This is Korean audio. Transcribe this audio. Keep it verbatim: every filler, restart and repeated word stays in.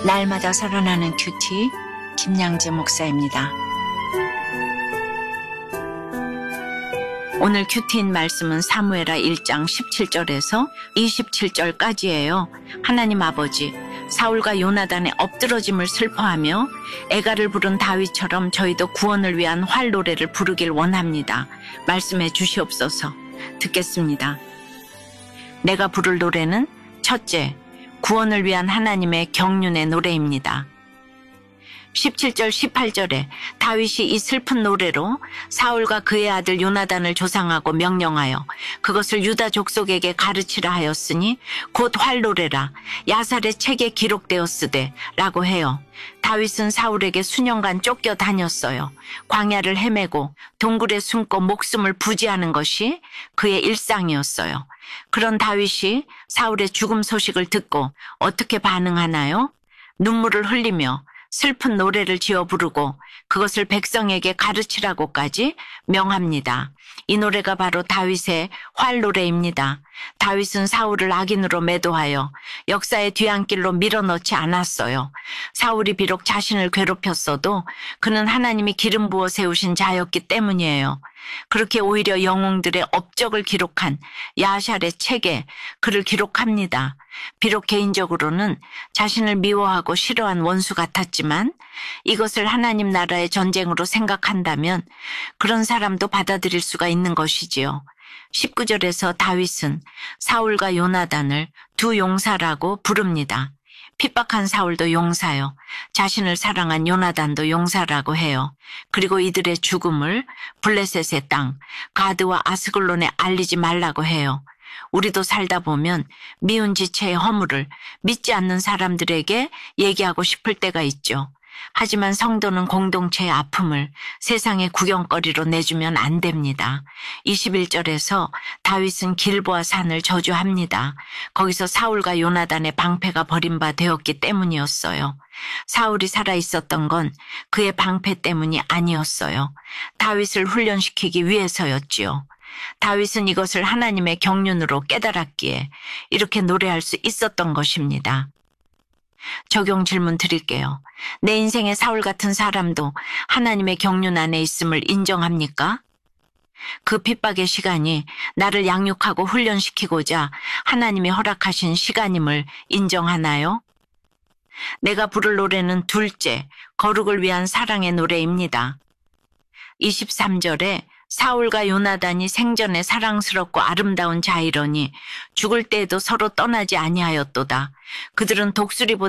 날마다 살아나는 큐티 김양재 목사입니다. 오늘 큐티인 말씀은 사무엘하 일 장 십칠 절에서 이십칠 절까지예요. 하나님 아버지, 사울과 요나단의 엎드러짐을 슬퍼하며 애가를 부른 다윗처럼 저희도 구원을 위한 활 노래를 부르길 원합니다. 말씀해 주시옵소서. 듣겠습니다. 내가 부를 노래는 첫째, 구원을 위한 하나님의 경륜의 노래입니다. 십칠 절 십팔 절에 다윗이 이 슬픈 노래로 사울과 그의 아들 요나단을 조상하고 명령하여 그것을 유다 족속에게 가르치라 하였으니 곧 활노래라 야살의 책에 기록되었으되 라고 해요. 다윗은 사울에게 수년간 쫓겨 다녔어요. 광야를 헤매고 동굴에 숨고 목숨을 부지하는 것이 그의 일상이었어요. 그런 다윗이 사울의 죽음 소식을 듣고 어떻게 반응하나요? 눈물을 흘리며 슬픈 노래를 지어 부르고 그것을 백성에게 가르치라고까지 명합니다. 이 노래가 바로 다윗의 활노래입니다. 다윗은 사울을 악인으로 매도하여 역사의 뒤안길로 밀어넣지 않았어요. 사울이 비록 자신을 괴롭혔어도 그는 하나님이 기름 부어 세우신 자였기 때문이에요. 그렇게 오히려 영웅들의 업적을 기록한 야샬의 책에 그를 기록합니다. 비록 개인적으로는 자신을 미워하고 싫어한 원수 같았지만 이것을 하나님 나라의 전쟁으로 생각한다면 그런 사람도 받아들일 수가 있는 것이지요. 십구 절에서 다윗은 사울과 요나단을 두 용사라고 부릅니다. 핍박한 사울도 용사요. 자신을 사랑한 요나단도 용사라고 해요. 그리고 이들의 죽음을 블레셋의 땅, 가드와 아스글론에 알리지 말라고 해요. 우리도 살다 보면 미운 지체의 허물을 믿지 않는 사람들에게 얘기하고 싶을 때가 있죠. 하지만 성도는 공동체의 아픔을 세상의 구경거리로 내주면 안 됩니다. 이십일 절에서 다윗은 길보아 산을 저주합니다. 거기서 사울과 요나단의 방패가 버림바 되었기 때문이었어요. 사울이 살아있었던 건 그의 방패 때문이 아니었어요. 다윗을 훈련시키기 위해서였지요. 다윗은 이것을 하나님의 경륜으로 깨달았기에 이렇게 노래할 수 있었던 것입니다. 적용 질문 드릴게요. 내 인생의 사울 같은 사람도 하나님의 경륜 안에 있음을 인정합니까? 그 핍박의 시간이 나를 양육하고 훈련시키고자 하나님이 허락하신 시간임을 인정하나요? 내가 부를 노래는 둘째, 거룩을 위한 사랑의 노래입니다. 이십삼 절에 사울과 요나단이 생전에 사랑스럽고 아름다운 자이러니 죽을 때에도 서로 떠나지 아니하였도다. 그들은 독수리보다